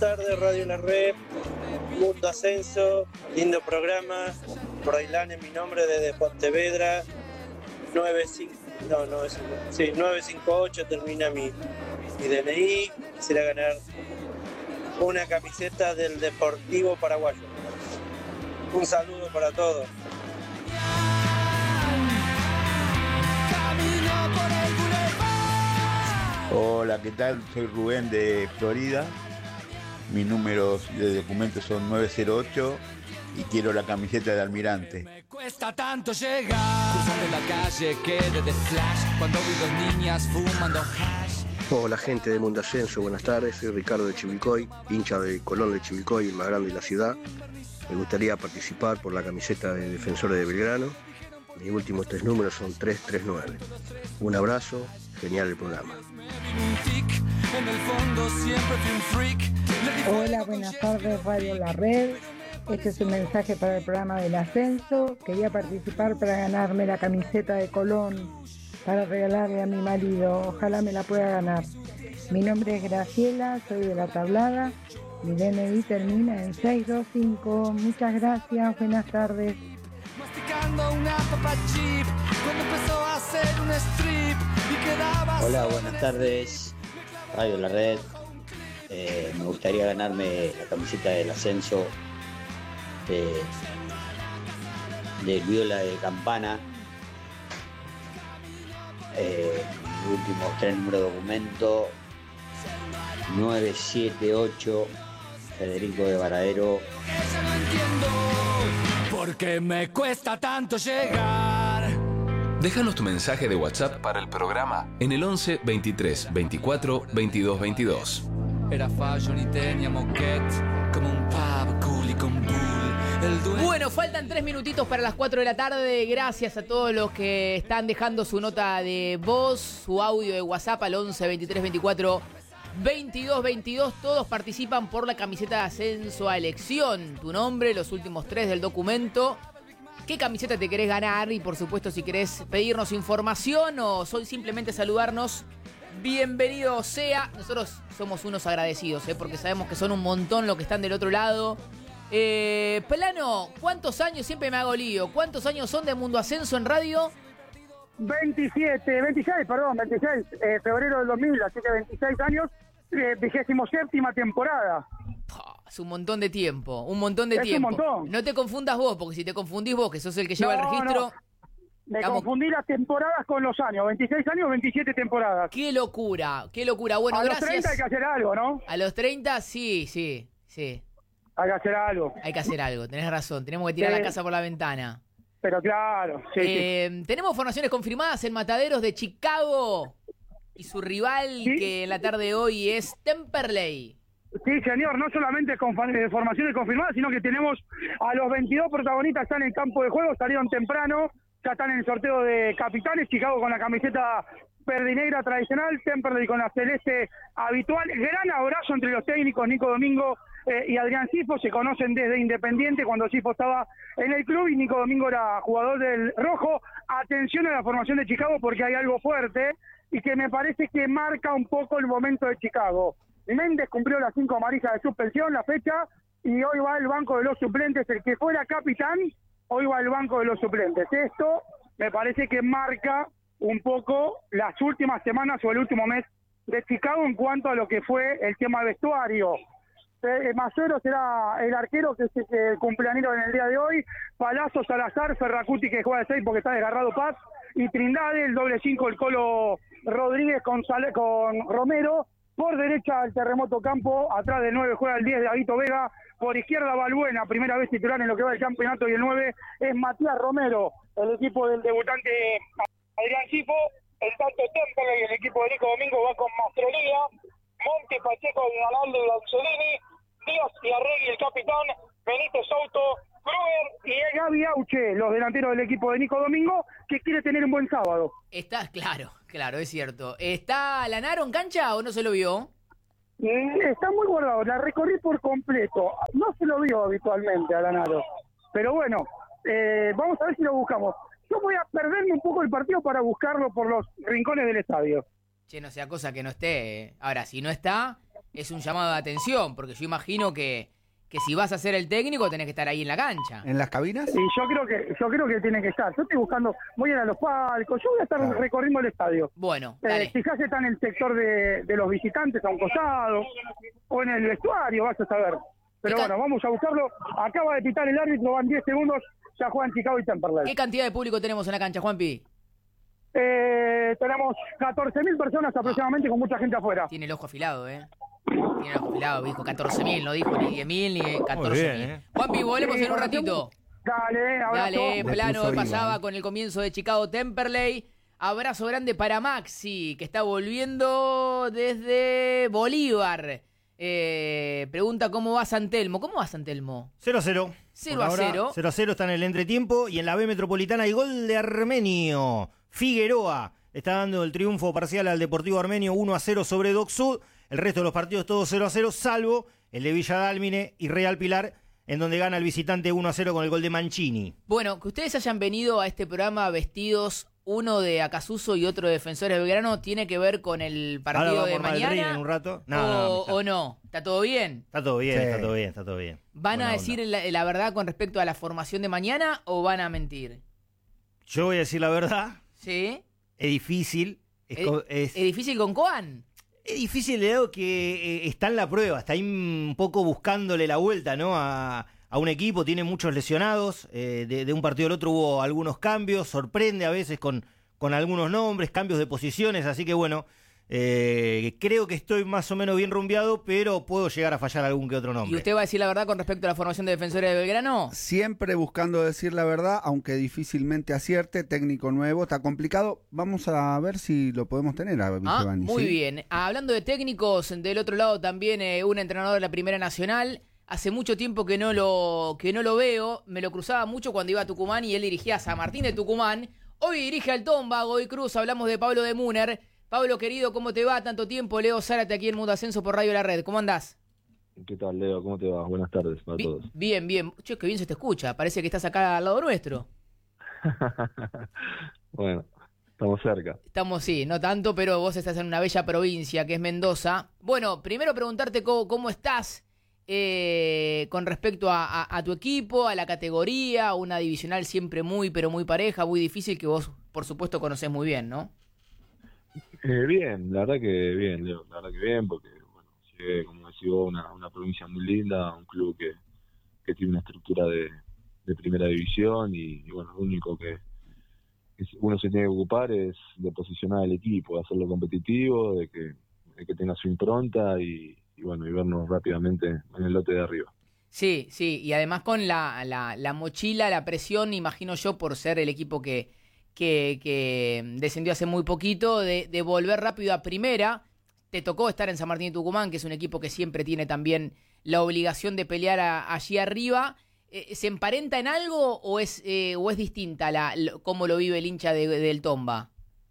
tardes, Radio La Red, Mundo Ascenso, lindo programa. Roilán es mi nombre desde Pontevedra. 958 termina mi DNI. Quisiera ganar una camiseta del Deportivo Paraguayo. Un saludo para todos. Hola, ¿qué tal? Soy Rubén de Florida. Mis números de documentos son 908 y quiero la camiseta de Almirante. Me cuesta tanto llegar, cruzando la calle quedé de flash cuando vi dos niñas fumando hash. Hola gente de Mundo Ascenso, buenas tardes, soy Ricardo de Chivilcoy, hincha de Colón de Chivilcoy, el más grande de la ciudad. Me gustaría participar por la camiseta de Defensores de Belgrano. Mis últimos 3 números son 339. Un abrazo, genial el programa. Hola, buenas tardes, Radio La Red. Este es un mensaje para el programa del Ascenso. Quería participar para ganarme la camiseta de Colón para regalarle a mi marido. Ojalá me la pueda ganar. Mi nombre es Graciela, soy de La Tablada. Mi DNI termina en 625. Muchas gracias, buenas tardes. Hola, buenas tardes, Radio La Red. Me gustaría ganarme la camiseta del Ascenso del Viola de Campana. Mis últimos 3 números de documento: 978, Federico de Varadero. Porque me cuesta tanto llegar. Déjanos tu mensaje de WhatsApp para el programa en el 11 23 24 22 22. Era fashion y tenía moquette como un pub cool y con bull. Bueno, faltan 3 minutitos para las 4 de la tarde. Gracias a todos los que están dejando su nota de voz, su audio de WhatsApp al 11 23 24 22 22. Todos participan por la camiseta de Ascenso a elección. Tu nombre, los últimos 3 del documento. ¿Qué camiseta te querés ganar? Y por supuesto, si querés pedirnos información o simplemente saludarnos, bienvenido sea. Nosotros somos unos agradecidos, porque sabemos que son un montón los que están del otro lado. Pelano, ¿cuántos años? Siempre me hago lío. ¿Cuántos años son de Mundo Ascenso en radio? 26, febrero del 2000, así que 26 años, 27ª temporada. Es un montón de tiempo, un montón de tiempo. Un montón. No te confundas vos, porque si te confundís vos, que sos el que lleva el registro... No. Me confundí las temporadas con los años, 26 años, 27 temporadas. ¡Qué locura! ¡Qué locura! Bueno, a gracias. los 30 hay que hacer algo, ¿no? A los 30, sí. Hay que hacer algo. Hay que hacer algo, tenés razón. Tenemos que tirar la casa por la ventana. Pero claro, sí. Tenemos formaciones confirmadas en Mataderos de Chicago. Y su rival, ¿sí?, que en la tarde de hoy es Temperley. Sí, señor, no solamente con formaciones confirmadas, sino que tenemos a los 22 protagonistas, están en el campo de juego, salieron temprano, ya están en el sorteo de capitanes. Chicago con la camiseta verde y negra tradicional, Temperley con la celeste habitual. Gran abrazo entre los técnicos, Nico Domingo y Adrián Sifo. Se conocen desde Independiente cuando Sifo estaba en el club y Nico Domingo era jugador del rojo. Atención a la formación de Chicago porque hay algo fuerte y que me parece que marca un poco el momento de Chicago. Méndez cumplió las 5 amarillas de suspensión, la fecha, y hoy va al banco de los suplentes. El que fuera capitán, hoy va al banco de los suplentes. Esto me parece que marca un poco las últimas semanas o el último mes de Chicago en cuanto a lo que fue el tema vestuario. Macero será el arquero, que es el cumpleañero en el día de hoy. Palazzo, Salazar, Ferracuti, que juega de 6 porque está desgarrado Paz, y Trindade, el doble 5, el Colo Rodríguez con Romero. Por derecha el Terremoto Campo, atrás del 9 juega el 10 de Avito Vega, por izquierda Balbuena, primera vez titular en lo que va del campeonato, y el 9 es Matías Romero, el equipo del debutante Adrián Sifo. El tanto Temperley y el equipo de Nico Domingo va con Mastrolía, Monte, Pacheco, Ronaldo y Angelini, Díaz y Arregui el capitán, Benito Souto, Kruger y Gaby Auche, los delanteros del equipo de Nico Domingo, que quiere tener un buen sábado. Está, claro, es cierto. ¿Está Lanaro en cancha o no se lo vio? Está muy guardado, la recorrí por completo. No se lo vio habitualmente a Lanaro. Pero bueno, vamos a ver si lo buscamos. Yo voy a perderme un poco el partido para buscarlo por los rincones del estadio. Che, no sea cosa que no esté. Ahora, si no está, es un llamado de atención, porque yo imagino que si vas a ser el técnico tenés que estar ahí en la cancha. ¿En las cabinas? Y yo creo que tienen que estar. Yo estoy buscando, voy a ir a los palcos, yo voy a estar recorriendo el estadio. Bueno, dale. Quizás está en el sector de los visitantes a un costado, o en el vestuario, vas a saber. Pero bueno, vamos a buscarlo. Acaba de pitar el árbitro, van 10 segundos, ya juegan Chicago y Temperley. ¿Qué cantidad de público tenemos en la cancha, Juanpi? Tenemos 14.000 personas aproximadamente, con mucha gente afuera. Tiene el ojo afilado, Tiene el ojo afilado, dijo 14.000, no dijo ni 10.000 ni 14.000. Juanpi, volvemos en un ratito. Dale, abrazo. Dale, plano pasaba con el comienzo de Chicago Temperley. Abrazo grande para Maxi, que está volviendo desde Bolívar. Pregunta cómo va San Telmo. ¿Cómo va San Telmo? 0-0. 0-0. 0-0 está en el entretiempo. Y en la B Metropolitana hay gol de Armenio. Figueroa está dando el triunfo parcial al Deportivo Armenio 1-0 sobre Doc Sud. El resto de los partidos todos 0-0, salvo el de Villa Dálmine y Real Pilar, en donde gana el visitante 1-0 con el gol de Mancini. Bueno, que ustedes hayan venido a este programa vestidos, uno de Acasuso y otro de Defensores de Belgrano, ¿tiene que ver con el partido de mañana? En un rato. ¿O no? ¿Está todo bien? Está todo bien, Sí. está todo bien. ¿Van Buena a decir la verdad con respecto a la formación de mañana o van a mentir? Yo voy a decir la verdad. ¿Sí? Es difícil. ¿Es difícil con Coan? Es difícil, Leo, que está en la prueba, está ahí un poco buscándole la vuelta, ¿no? A un equipo, tiene muchos lesionados, de un partido al otro hubo algunos cambios, sorprende a veces con algunos nombres, cambios de posiciones, así que bueno, creo que estoy más o menos bien rumbeado, pero puedo llegar a fallar algún que otro nombre. ¿Y usted va a decir la verdad con respecto a la formación de Defensores de Belgrano? Siempre buscando decir la verdad, aunque difícilmente acierte, técnico nuevo, está complicado. Vamos a ver si lo podemos tener a Giovanni. Muy ¿sí? bien. Hablando de técnicos, del otro lado también un entrenador de la Primera Nacional. Hace mucho tiempo que no lo veo. Me lo cruzaba mucho cuando iba a Tucumán y él dirigía a San Martín de Tucumán. Hoy dirige al Tomba, Godoy Cruz. Hablamos de Pablo de Muner. Pablo, querido, ¿cómo te va? Tanto tiempo. Leo Zárate aquí en Mundo Ascenso por Radio La Red. ¿Cómo andás? ¿Qué tal, Leo? ¿Cómo te va? Buenas tardes para todos. Bien, bien. Che, qué bien se te escucha. Parece que estás acá al lado nuestro. Bueno, estamos cerca. Estamos, sí, no tanto, pero vos estás en una bella provincia que es Mendoza. Bueno, primero preguntarte cómo estás con respecto a tu equipo, a la categoría, una divisional siempre muy, pero muy pareja, muy difícil, que vos, por supuesto, conocés muy bien, ¿no? Bien, la verdad que bien, Leo, la verdad que bien, porque, bueno, llegué, como decís vos, una provincia muy linda, un club que tiene una estructura de primera división y bueno, lo único que uno se tiene que ocupar es de posicionar al equipo, de hacerlo competitivo, de que tenga su impronta y bueno, y vernos rápidamente en el lote de arriba. Sí, sí, y además con la mochila, la presión, imagino yo, por ser el equipo que descendió hace muy poquito, de volver rápido a primera. Te tocó estar en San Martín de Tucumán, que es un equipo que siempre tiene también la obligación de pelear allí arriba. ¿Se emparenta en algo o es distinta cómo lo vive el hincha del Tomba?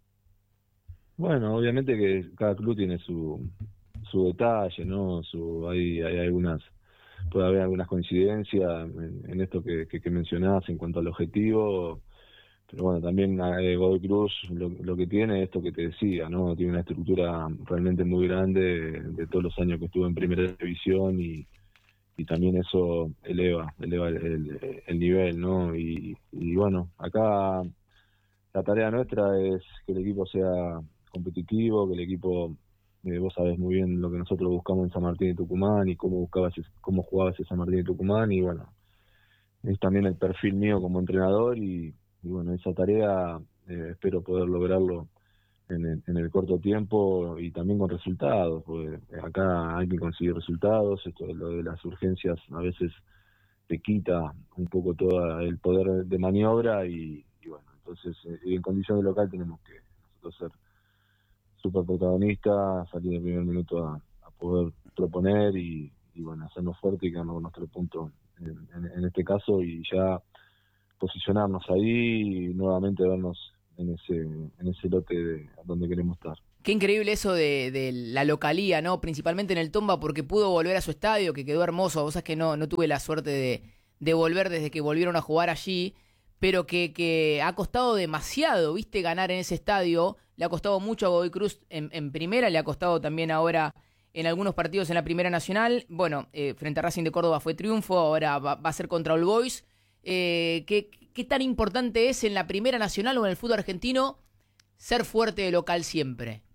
Bueno, obviamente que cada club tiene su detalle, ¿no? Hay algunas, puede haber algunas coincidencias en esto que mencionás en cuanto al objetivo. Pero bueno, también Godoy Cruz lo que tiene es esto que te decía, ¿no? Tiene una estructura realmente muy grande de todos los años que estuvo en primera división y también eso eleva el nivel, ¿no? Y bueno, acá la tarea nuestra es que el equipo sea competitivo, que el equipo, vos sabés muy bien lo que nosotros buscamos en San Martín de Tucumán y cómo jugaba ese San Martín de Tucumán y bueno, es también el perfil mío como entrenador y bueno, esa tarea espero poder lograrlo en el corto tiempo y también con resultados, porque acá hay que conseguir resultados, esto lo de las urgencias a veces te quita un poco todo el poder de maniobra y bueno, entonces en condición de local tenemos que nosotros ser súper protagonistas, salir del primer minuto a poder proponer y bueno, hacernos fuerte y quedarnos con nuestro punto en este caso y ya posicionarnos ahí y nuevamente vernos en ese lote donde queremos estar. Qué increíble eso de la localía, ¿no? Principalmente en el Tomba, porque pudo volver a su estadio, que quedó hermoso. Vos sabés que no tuve la suerte de volver desde que volvieron a jugar allí, pero que ha costado demasiado, ¿viste? Ganar en ese estadio. Le ha costado mucho a Godoy Cruz en primera, le ha costado también ahora en algunos partidos en la Primera Nacional. Bueno, frente a Racing de Córdoba fue triunfo, ahora va a ser contra All Boys. ¿Qué tan importante es en la Primera Nacional o en el fútbol argentino ser fuerte de local siempre?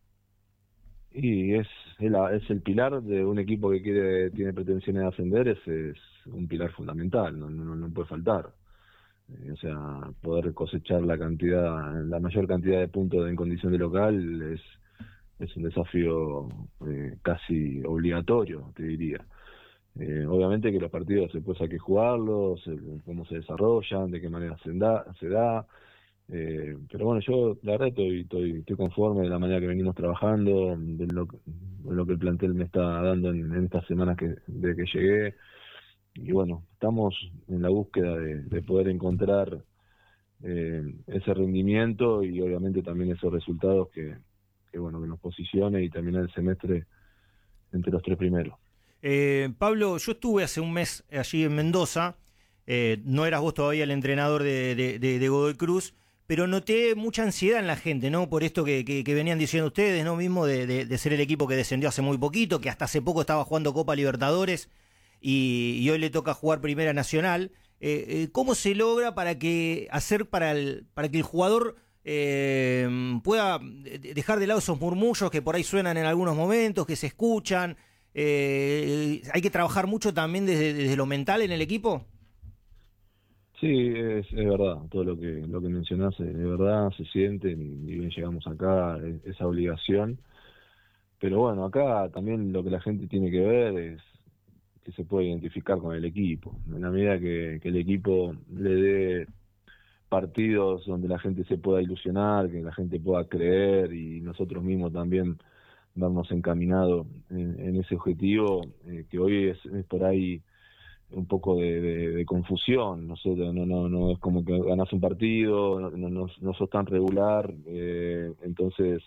Y es el pilar de un equipo que tiene pretensiones de ascender, es un pilar fundamental, no puede faltar. O sea, poder cosechar la mayor cantidad de puntos en condición de local es un desafío casi obligatorio, te diría. Obviamente que los partidos después hay que jugarlos, cómo se desarrollan, de qué manera se da. Pero bueno, yo la verdad estoy conforme de la manera que venimos trabajando, de lo que el plantel me está dando en estas semanas desde que llegué. Y bueno, estamos en la búsqueda de poder encontrar ese rendimiento y obviamente también esos resultados que nos posicione y terminar el semestre entre los 3 primeros. Pablo, yo estuve hace un mes allí en Mendoza, no eras vos todavía el entrenador de Godoy Cruz, pero noté mucha ansiedad en la gente, ¿no? Por esto que venían diciendo ustedes, ¿no? Mismo de ser el equipo que descendió hace muy poquito, que hasta hace poco estaba jugando Copa Libertadores y hoy le toca jugar Primera Nacional. ¿Cómo se logra para que el jugador pueda dejar de lado esos murmullos que por ahí suenan en algunos momentos, que se escuchan? ¿Hay que trabajar mucho también desde lo mental en el equipo? Sí, es verdad, todo lo que mencionás es verdad, se siente, ni bien llegamos acá, esa obligación. Pero bueno, acá también lo que la gente tiene que ver es que se puede identificar con el equipo. En la medida que el equipo le dé partidos donde la gente se pueda ilusionar, que la gente pueda creer y nosotros mismos también darnos encaminado en ese objetivo, que hoy es por ahí un poco de confusión. No es como que ganás un partido, no sos tan regular, entonces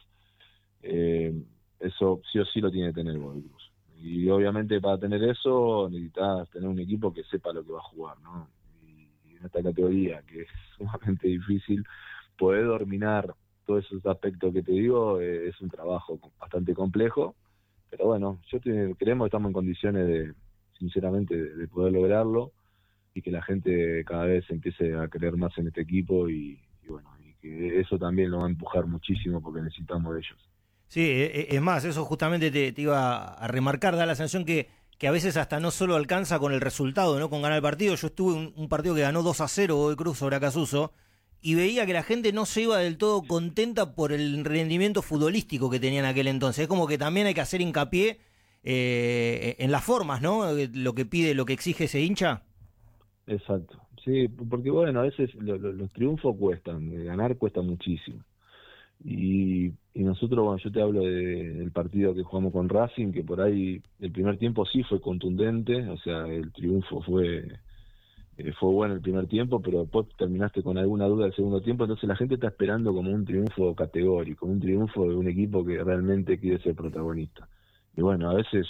eso sí o sí lo tiene que tener Godoy Cruz. Y obviamente para tener eso necesitas tener un equipo que sepa lo que va a jugar, ¿no? Y en esta categoría, que es sumamente difícil, poder dominar todos esos aspectos que te digo, es un trabajo bastante complejo, pero bueno, creemos que estamos en condiciones sinceramente de poder lograrlo y que la gente cada vez empiece a creer más en este equipo y que eso también lo va a empujar muchísimo porque necesitamos de ellos. Sí, es más, eso justamente te iba a remarcar, da la sensación que a veces hasta no solo alcanza con el resultado, ¿no? Con ganar el partido. Yo estuve en un partido que ganó 2-0 Godoy Cruz sobre Acasuso y veía que la gente no se iba del todo contenta por el rendimiento futbolístico que tenía en aquel entonces. Es como que también hay que hacer hincapié en las formas, ¿no? Lo que pide, lo que exige ese hincha. Exacto, sí, porque bueno, a veces los triunfos cuestan, ganar cuesta muchísimo. Y nosotros, bueno, yo te hablo del partido que jugamos con Racing, que por ahí el primer tiempo sí fue contundente, o sea, el triunfo fue bueno el primer tiempo, pero después terminaste con alguna duda el segundo tiempo, entonces la gente está esperando como un triunfo categórico, un triunfo de un equipo que realmente quiere ser protagonista. Y bueno, a veces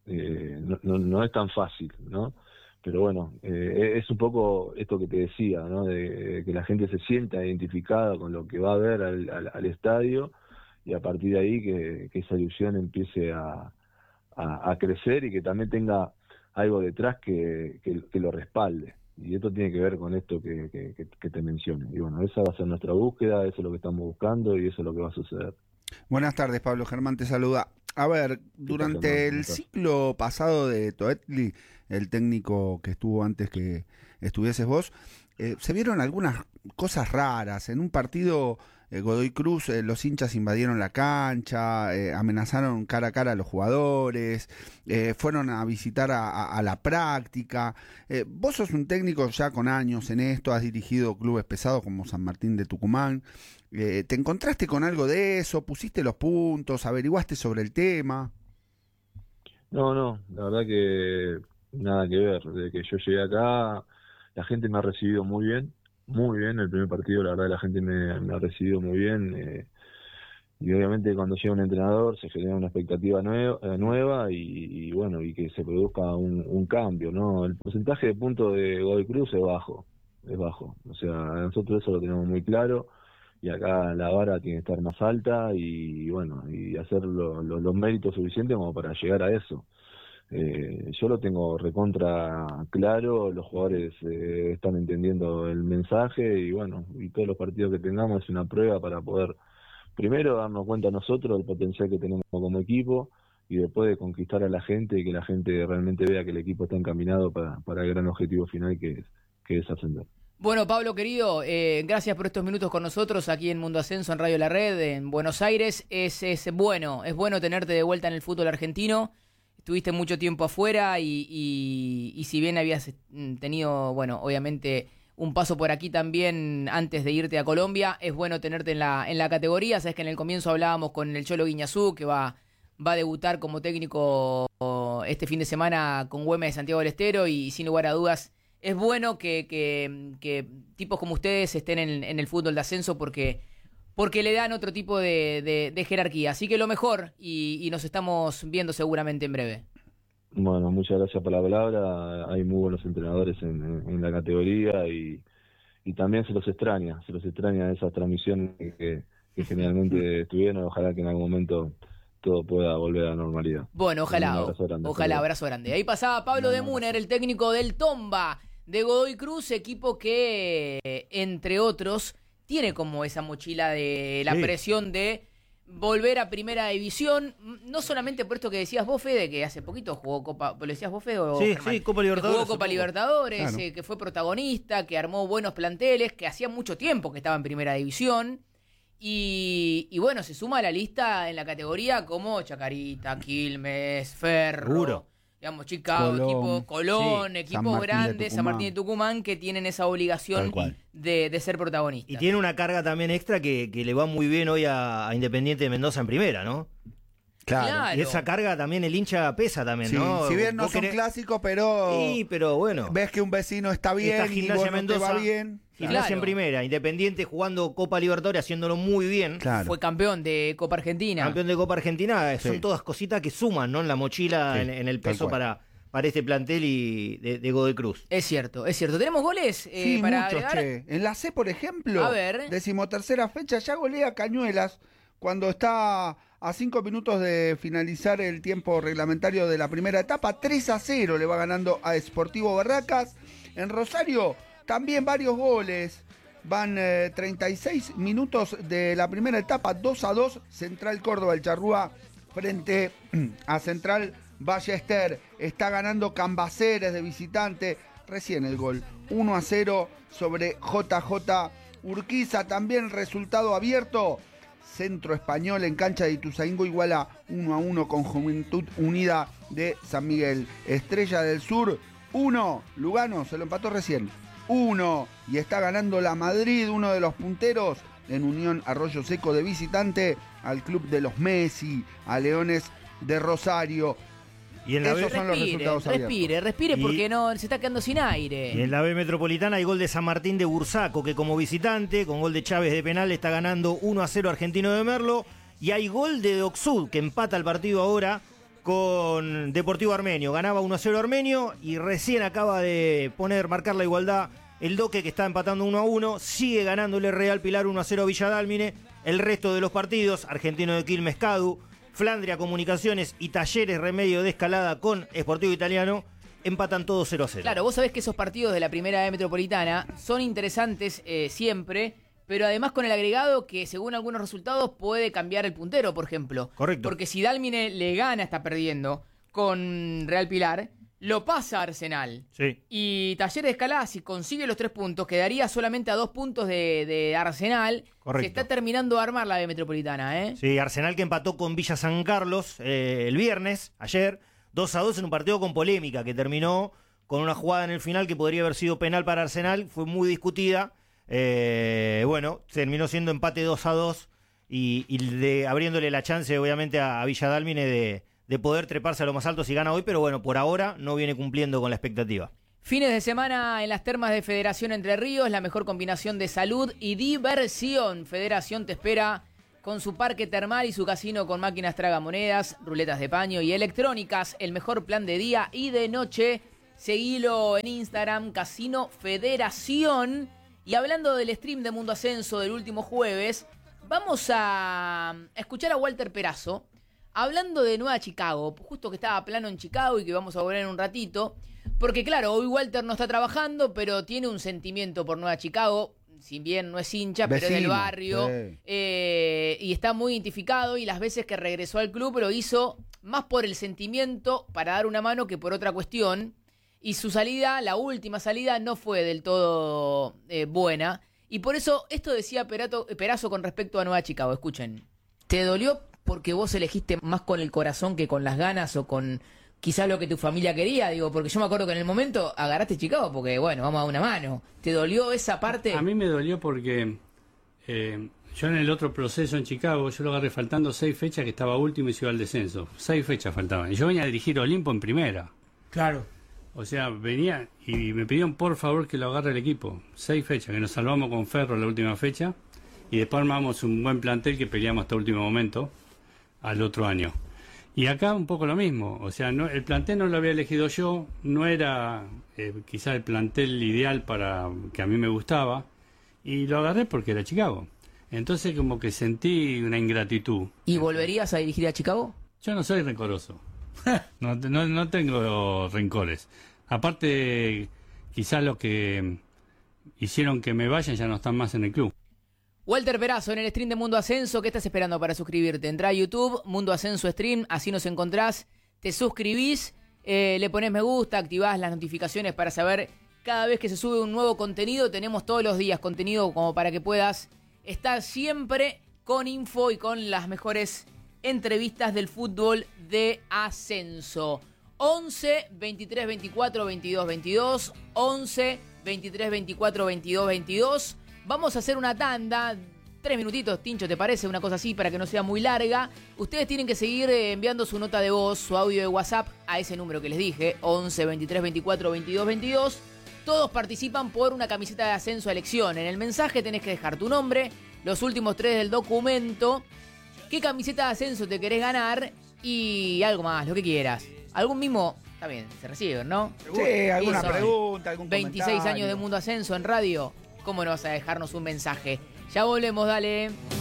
no es tan fácil, ¿no? Pero bueno, es un poco esto que te decía, ¿no? De que la gente se sienta identificada con lo que va a ver al estadio y a partir de ahí que esa ilusión empiece a crecer y que también tenga algo detrás que lo respalde. Y esto tiene que ver con esto que te menciono. Y bueno, esa va a ser nuestra búsqueda, eso es lo que estamos buscando y eso es lo que va a suceder. Buenas tardes, Pablo. Germán te saluda. A ver, durante el ciclo pasado de Toetli, el técnico que estuvo antes que estuvieses vos, se vieron algunas cosas raras. En un partido, Godoy Cruz, los hinchas invadieron la cancha, amenazaron cara a cara a los jugadores, fueron a visitar a la práctica. Vos sos un técnico ya con años en esto, has dirigido clubes pesados como San Martín de Tucumán. ¿Te encontraste con algo de eso? ¿Pusiste los puntos? ¿Averiguaste sobre el tema? No, la verdad que nada que ver. Desde que yo llegué acá, la gente me ha recibido muy bien. El primer partido, la verdad, la gente me ha recibido muy bien. Y obviamente cuando llega un entrenador se genera una expectativa nueva y bueno, y que se produzca un cambio, ¿no? El porcentaje de puntos de Godoy Cruz es bajo. O sea, nosotros eso lo tenemos muy claro. y acá la vara tiene que estar más alta y bueno, y hacer los méritos suficientes como para llegar a eso. Yo lo tengo recontra claro, los jugadores están entendiendo el mensaje y bueno, y todos los partidos que tengamos es una prueba para poder primero darnos cuenta nosotros del potencial que tenemos como equipo y después de conquistar a la gente y que la gente realmente vea que el equipo está encaminado para el gran objetivo final que es ascender. Bueno, Pablo, querido, gracias por estos minutos con nosotros aquí en Mundo Ascenso, en Radio La Red, en Buenos Aires. Es bueno tenerte de vuelta en el fútbol argentino. Estuviste mucho tiempo afuera y si bien habías tenido, bueno, obviamente un paso por aquí también antes de irte a Colombia, es bueno tenerte en la categoría. Sabes que en el comienzo hablábamos con el Cholo Guiñazú, que va a debutar como técnico este fin de semana con Güemes de Santiago del Estero, y sin lugar a dudas es bueno que tipos como ustedes estén en el fútbol de ascenso porque le dan otro tipo de jerarquía. Así que lo mejor, y nos estamos viendo seguramente en breve. Bueno, muchas gracias por la palabra. Hay muy buenos entrenadores en la categoría y también se los extraña esas transmisiones que generalmente estuvieron. Ojalá que en algún momento todo pueda volver a la normalidad. Bueno, ojalá, abrazo grande. Ahí pasaba Pablo de Muner, el técnico del Tomba de Godoy Cruz, equipo que, entre otros, tiene como esa mochila de la presión de volver a Primera División, no solamente por esto que decías vos, Fede, que hace poquito jugó Copa, ¿lo decías vos, Fede? O Germán? Sí, Copa Libertadores. Jugó Copa Libertadores, claro. Que fue protagonista, que armó buenos planteles, que hacía mucho tiempo que estaba en Primera División. Y bueno, se suma a la lista en la categoría como Chacarita, Quilmes, Ferro, Seguro. digamos, Chicago, Colón, sí. equipos grandes, San Martín de Tucumán, que tienen esa obligación de ser protagonistas. Y tiene una carga también extra que le va muy bien hoy a Independiente de Mendoza en primera, ¿no? Claro. Y esa carga también el hincha pesa también, Sí, ¿no? si bien no son clásicos, pero Sí, pero bueno. ves que un vecino está bien Esta y Gimnasia vos no te va bien. Gimnasia Claro. en primera, Independiente jugando Copa Libertadores, haciéndolo muy bien. Claro. Fue campeón de Copa Argentina. Campeón de Copa Argentina, Sí. son todas cositas que suman, ¿no? En la mochila, Sí, en el tal peso cual. para este plantel y de Godoy Cruz. Es cierto. ¿Tenemos goles Sí, para muchos, agregar? che. En la C, por ejemplo, A ver. 13ª fecha, ya golea Cañuelas cuando está a 5 minutos de finalizar el tiempo reglamentario de la primera etapa. 3-0 le va ganando a Sportivo Barracas. En Rosario también varios goles. Van 36 minutos de la primera etapa, 2-2, Central Córdoba, el Charrúa frente a Central Ballester. Está ganando Cambaceres de visitante, recién el gol, 1-0 sobre JJ Urquiza. También resultado abierto, Centro Español en cancha de Ituzaingó iguala 1-1 con Juventud Unida de San Miguel. Estrella del Sur 1, Lugano se lo empató recién 1, y está ganando la Madrid, uno de los punteros, en Unión Arroyo Seco de visitante al club de los Messi, a Leones de Rosario. Y en la Esos son los resultados abiertos. Respire, porque no se está quedando sin aire. Y en la B Metropolitana hay gol de San Martín de Bursaco, que como visitante, con gol de Chávez de penal, está ganando 1-0 Argentino de Merlo. Y hay gol de Docsud, que empata el partido ahora con Deportivo Armenio. Ganaba 1-0 Armenio y recién acaba de marcar la igualdad el Doque, que está empatando 1-1. Sigue ganándole Real Pilar 1-0 a Villa Dálmine. El resto de los partidos, Argentino de Quilmes, Cadu, Flandria Comunicaciones y Talleres Remedio de Escalada con Sportivo Italiano, empatan todos 0-0. Claro, vos sabés que esos partidos de la primera B Metropolitana son interesantes siempre, pero además con el agregado que según algunos resultados puede cambiar el puntero, por ejemplo. Correcto. Porque si Dálmine le gana, está perdiendo con Real Pilar, lo pasa a Arsenal. Sí. Y Talleres de Escalada, si consigue los 3 puntos, quedaría solamente a 2 puntos de Arsenal. Correcto. Se está terminando de armar la B Metropolitana, ¿eh? Sí, Arsenal que empató con Villa San Carlos el viernes, ayer, 2-2 en un partido con polémica, que terminó con una jugada en el final que podría haber sido penal para Arsenal, fue muy discutida. Bueno, terminó siendo empate 2-2 y abriéndole la chance, obviamente, a Villa Dálmine de poder treparse a lo más alto si gana hoy, pero bueno, por ahora no viene cumpliendo con la expectativa. Fines de semana en las termas de Federación Entre Ríos, la mejor combinación de salud y diversión. Federación te espera con su parque termal y su casino con máquinas tragamonedas, ruletas de paño y electrónicas. El mejor plan de día y de noche. Seguilo en Instagram, Casino Federación. Y hablando del stream de Mundo Ascenso del último jueves, vamos a escuchar a Walter Perazo hablando de Nueva Chicago, justo que estaba plano en Chicago y que vamos a volver en un ratito, porque claro, hoy Walter no está trabajando, pero tiene un sentimiento por Nueva Chicago, si bien no es hincha, pero es del barrio, y está muy identificado, y las veces que regresó al club lo hizo más por el sentimiento para dar una mano que por otra cuestión, y su salida, la última salida, no fue del todo buena, y por eso esto decía Perazo con respecto a Nueva Chicago. Escuchen. ¿Te dolió porque vos elegiste más con el corazón que con las ganas o con quizás lo que tu familia quería? Digo, porque yo me acuerdo que en el momento agarraste Chicago porque, bueno, vamos a dar una mano. ¿Te dolió esa parte? A mí me dolió porque yo en el otro proceso en Chicago, yo lo agarré faltando 6 fechas, que estaba último y se iba al descenso. 6 fechas faltaban. Y yo venía a dirigir a Olimpo en primera. Claro. O sea, venía y me pidieron por favor que lo agarre el equipo. 6 fechas, que nos salvamos con Ferro en la última fecha. Y después armamos un buen plantel que peleamos hasta el último momento al otro año. Y acá un poco lo mismo, o sea, el plantel no lo había elegido yo, no era quizá el plantel ideal para que a mí me gustaba, y lo agarré porque era Chicago. Entonces como que sentí una ingratitud. ¿Y volverías a dirigir a Chicago? Yo no soy rencoroso, no tengo rencores. Aparte, quizás los que hicieron que me vayan ya no están más en el club. Walter Perazo en el stream de Mundo Ascenso. ¿Qué estás esperando para suscribirte? Entrá a YouTube, Mundo Ascenso Stream, así nos encontrás, te suscribís, le ponés me gusta, activás las notificaciones para saber cada vez que se sube un nuevo contenido. Tenemos todos los días contenido como para que puedas estar siempre con info y con las mejores entrevistas del fútbol de ascenso. 11 23 24 22 22, 11 23 24 22 22. Vamos a hacer una tanda, 3 minutitos, Tincho, ¿te parece? Una cosa así para que no sea muy larga. Ustedes tienen que seguir enviando su nota de voz, su audio de WhatsApp a ese número que les dije, 11 23 24 22 22. Todos participan por una camiseta de ascenso a elección. En el mensaje tenés que dejar tu nombre, los últimos 3 del documento, qué camiseta de ascenso te querés ganar y algo más, lo que quieras. Algún mismo, está bien, se reciben, ¿no? Sí, alguna pregunta, algún 26 comentario. años de Mundo Ascenso en radio. ¿Cómo no vas a dejarnos un mensaje? Ya volvemos, dale.